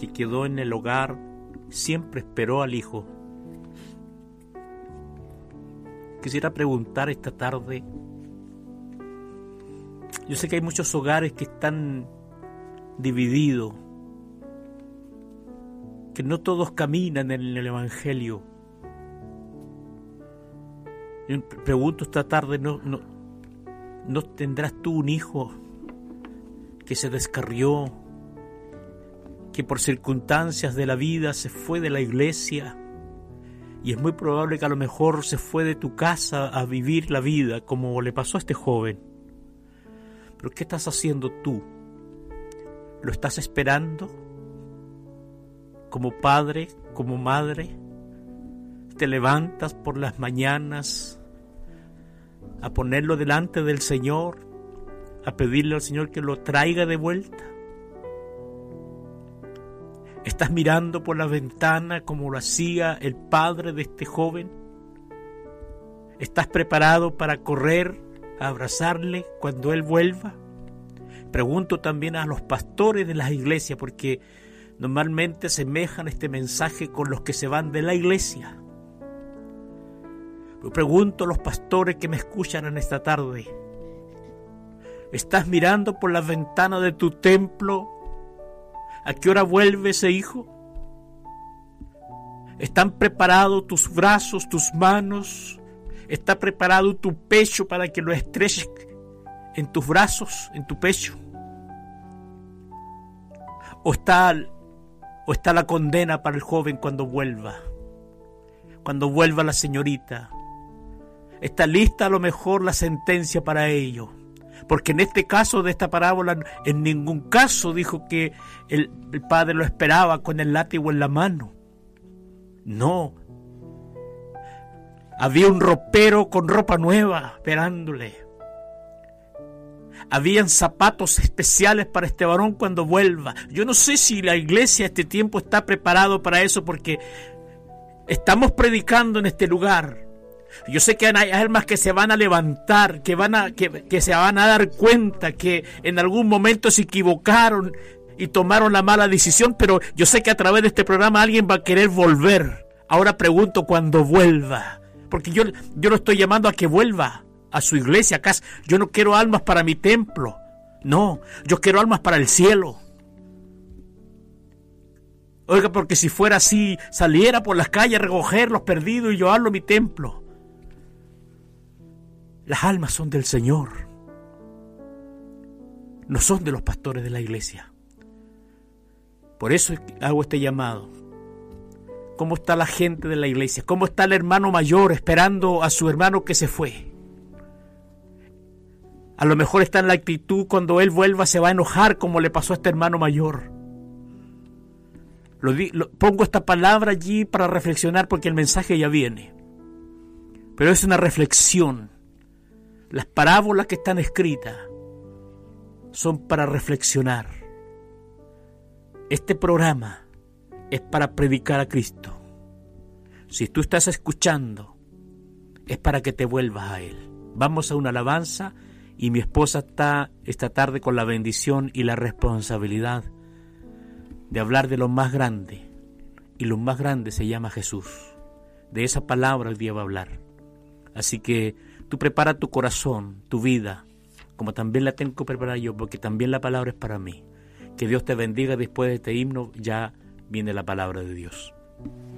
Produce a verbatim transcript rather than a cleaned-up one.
que quedó en el hogar siempre esperó al hijo. Quisiera preguntar esta tarde, yo sé que hay muchos hogares que están divididos, que no todos caminan en el Evangelio. Yo pregunto esta tarde, ¿no, no, no tendrás tú un hijo que se descarrió, que por circunstancias de la vida se fue de la iglesia? Y es muy probable que a lo mejor se fue de tu casa a vivir la vida, como le pasó a este joven. Pero ¿qué estás haciendo tú? ¿Lo estás esperando? Como padre, como madre, te levantas por las mañanas a ponerlo delante del Señor, a pedirle al Señor que lo traiga de vuelta. ¿Estás mirando por la ventana como lo hacía el padre de este joven? ¿Estás preparado para correr a abrazarle cuando él vuelva? Pregunto también a los pastores de las iglesias, porque normalmente semejan este mensaje con los que se van de la iglesia. Yo pregunto a los pastores que me escuchan en esta tarde, ¿estás mirando por la ventana de tu templo a qué hora vuelve ese hijo? ¿Están preparados tus brazos, tus manos? ¿Está preparado tu pecho para que lo estreches en tus brazos, en tu pecho? ¿O está, o está la condena para el joven cuando vuelva? Cuando vuelva la señorita, ¿está lista a lo mejor la sentencia para ello? Porque en este caso de esta parábola, en ningún caso dijo que el, el padre lo esperaba con el látigo en la mano. No. Había un ropero con ropa nueva esperándole. Habían zapatos especiales para este varón cuando vuelva. Yo no sé si la iglesia a este tiempo está preparado para eso, porque estamos predicando en este lugar. Yo sé que hay almas que se van a levantar, que, van a, que, que se van a dar cuenta que en algún momento se equivocaron y tomaron la mala decisión, pero yo sé que a través de este programa alguien va a querer volver. Ahora pregunto cuando vuelva, porque yo, yo lo estoy llamando a que vuelva a su iglesia, a casa. Yo no quiero almas para mi templo, no, yo quiero almas para el cielo. Oiga, porque si fuera así, saliera por las calles a recoger los perdidos y llevarlo a mi templo. Las almas son del Señor, no son de los pastores de la iglesia. Por eso hago este llamado. ¿Cómo está la gente de la iglesia? ¿Cómo está el hermano mayor esperando a su hermano que se fue? A lo mejor está en la actitud, cuando él vuelva se va a enojar, como le pasó a este hermano mayor. Lo, di, lo pongo esta palabra allí para reflexionar, porque el mensaje ya viene. Pero es una reflexión. Las parábolas que están escritas son para reflexionar. Este programa es para predicar a Cristo. Si tú estás escuchando, es para que te vuelvas a Él. Vamos a una alabanza y mi esposa está esta tarde con la bendición y la responsabilidad de hablar de lo más grande. Y lo más grande se llama Jesús. De esa palabra hoy día va a hablar. Así que tú prepara tu corazón, tu vida, como también la tengo que preparar yo, porque también la palabra es para mí. Que Dios te bendiga. Después de este himno ya viene la palabra de Dios.